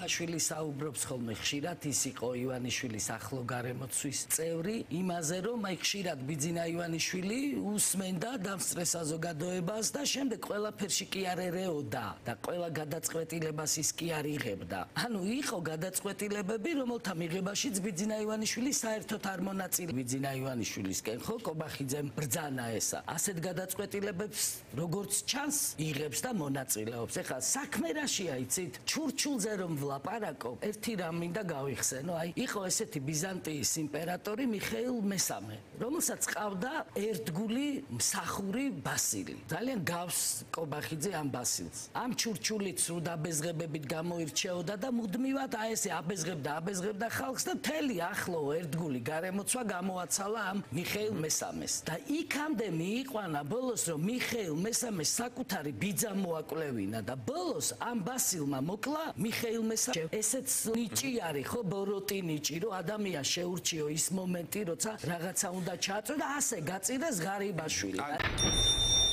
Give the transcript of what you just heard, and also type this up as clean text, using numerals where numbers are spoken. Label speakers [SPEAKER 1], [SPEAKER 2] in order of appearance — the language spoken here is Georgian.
[SPEAKER 1] ბიძინაშვილი საუბრობს ხოლმე ხშირად, ის იყო ივანიშვილის ახლო გარემოცვის წევრი, იმაზე რომ აი ხშირად ბიძინა ივანიშვილი უსმენდა დამსწრე საზოგადოებას და შემდეგ ყველაფერში კი არ ერეოდა და ყველა გადაწყვეტილებას ის კი არ იღებდა. ანუ იყო გადაწყვეტილებები, რომელთა მიღებაშიც ბიძინა ივანიშვილი საერთოდ არ მონაწილეობდა. ბიძინა ივანიშვილისკენ ხო კობახიძემ ბრძანა ესა. ასეთ გადაწყვეტილებებს როგორც ჩანს იღებს და მონაწილეობს. ეხლა საქმე რაშია იცით? ჩურჩულზე რომ ვლაპარაკობ, ერთი რამ მინდა გავიხსენო, აი იყო ესეთი ბიზანტიის იმპერატორი მიხეილ მესამე, რომელსაც ყავდა ერთგული მსახური ბასილი. ძალიან გავს კობახიძე ამ ბასილს. ამ ჩურჩულით სრულ დაბეზღებებით გამოირჩეოდა და მუდმივად აი ესე აბეზღებდა ხალხს და მთელი ახლო ერთგული გარემოცვა გამოაცალა ამ მიხეილ მესამეს. და იქამდე მიიყვანა ბოლოს რომ მიხეილ მესამეს საკუთარი ბიძა მოაკვლევინა და ბოლოს ამ ბასილმა მოკლა მიხეილ მესამე. ესეც ნიჭი არის ხო, ბოროტი ნიჭი, რომ ადამიანს შეურჩიო ის მომენტი, როცა რაღაცა უნდა ჩააწვე და ასე გაწირეს ღარიბაშვილი.